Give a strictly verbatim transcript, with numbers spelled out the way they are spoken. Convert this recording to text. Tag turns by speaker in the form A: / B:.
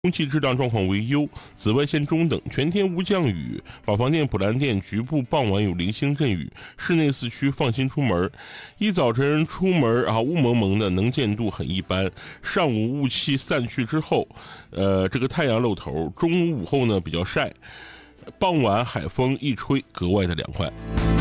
A: 空气质量状况为优，紫外线中等，全天无降雨。宝放店、普兰店局部傍晚有零星阵雨，室内四区放心出门。一早晨出门啊，雾蒙蒙的，能见度很一般。上午雾气散去之后，呃，这个太阳露头。中午午后呢比较晒，傍晚海风一吹，格外的凉快。